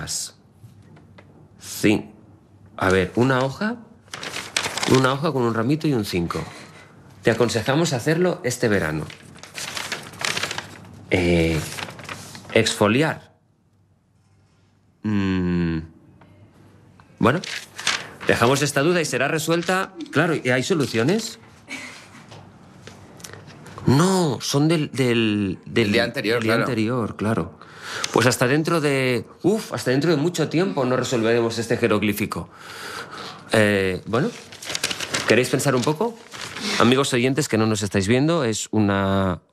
hojas. Sí. A ver, una hoja con un ramito y un 5. Te aconsejamos hacerlo este verano. Exfoliar. Bueno, dejamos esta duda y será resuelta. Claro, ¿y hay soluciones? No, son del día anterior, del día claro. anterior, claro. Pues hasta dentro de mucho tiempo no resolveremos este jeroglífico. Bueno, ¿queréis pensar un poco? Amigos oyentes que no nos estáis viendo, es una